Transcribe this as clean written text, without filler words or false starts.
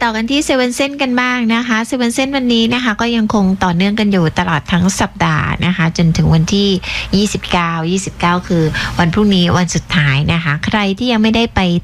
ต่อกันที่เซเว่นเส้นกันบ้างนะคะเซเว่นเส้นวันนี้นะคะก็ยังคงต่อเนื่องกันอยู่ตลอดทั้งสัปดาห์นะคะจนถึงวันที่29คือวันพรุ่งนี้วันสุดท้ายนะคะใครที่ยังไม่ได้ไป